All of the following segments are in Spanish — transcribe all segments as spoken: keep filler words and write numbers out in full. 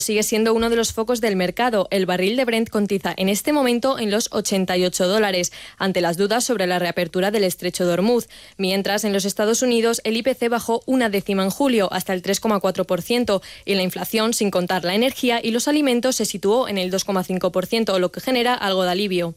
sigue siendo uno de los focos del mercado. El barril de Brent cotiza en este momento en los ochenta y ocho dólares, ante las dudas sobre la reapertura del estrecho de Hormuz. Mientras, en los Estados Unidos, el I P C bajó una décima en julio, hasta el tres coma cuatro por ciento, y la inflación, sin contar la energía y los alimentos, se situó en el dos coma cinco por ciento, lo que genera algo de alivio.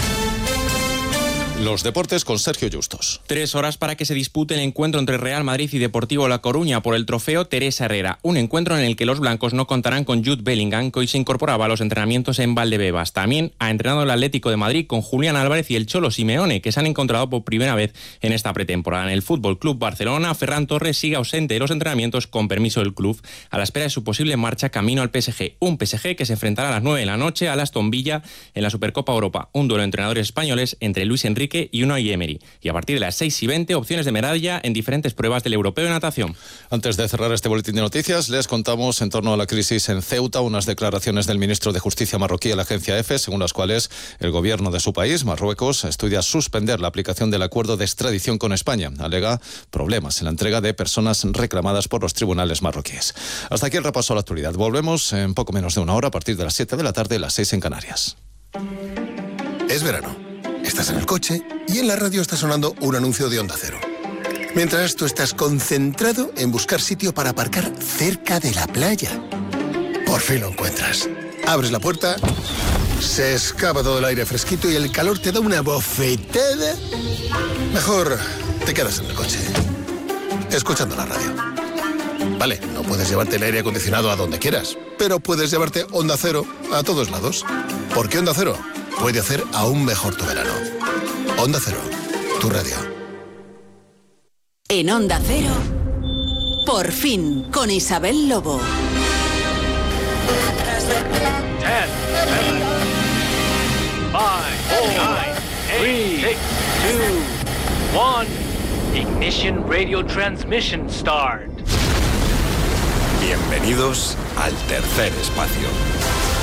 Los deportes con Sergio Justos. Tres horas para que se dispute el encuentro entre Real Madrid y Deportivo La Coruña por el trofeo Teresa Herrera. Un encuentro en el que los blancos no contarán con Jude Bellingham, que hoy se incorporaba a los entrenamientos en Valdebebas. También ha entrenado el Atlético de Madrid con Julián Álvarez y el Cholo Simeone, que se han encontrado por primera vez en esta pretemporada. En el Fútbol Club Barcelona, Ferran Torres sigue ausente de los entrenamientos con permiso del club, a la espera de su posible marcha camino al P S G. Un P S G que se enfrentará a las nueve de la noche al Aston Villa en la Supercopa Europa. Un duelo de entrenadores españoles entre Luis Enrique y Unai Emery. Y a partir de las seis y veinte, opciones de medalla en diferentes pruebas del europeo de natación. Antes de cerrar este boletín de noticias, les contamos en torno a la crisis en Ceuta unas declaraciones del ministro de Justicia marroquí a la agencia EFE, según las cuales el gobierno de su país, Marruecos, estudia suspender la aplicación del acuerdo de extradición con España. Alega problemas en la entrega de personas reclamadas por los tribunales marroquíes. Hasta aquí el repaso a la actualidad. Volvemos en poco menos de una hora a partir de las siete de la tarde, las seis en Canarias. Es verano. Estás en el coche y en la radio está sonando un anuncio de Onda Cero. Mientras tú estás concentrado en buscar sitio para aparcar cerca de la playa. Por fin lo encuentras. Abres la puerta, se escapa todo el aire fresquito y el calor te da una bofetada. Mejor te quedas en el coche, escuchando la radio. Vale, no puedes llevarte el aire acondicionado a donde quieras, pero puedes llevarte Onda Cero a todos lados. Porque Onda Cero puede hacer aún mejor tu verano. Onda Cero, tu radio. En Onda Cero, Por fin, con Isabel Lobo. ten, seven, five, four, nine, eight, six, two, one. Ignition Radio Transmission Start. Bienvenidos al tercer espacio.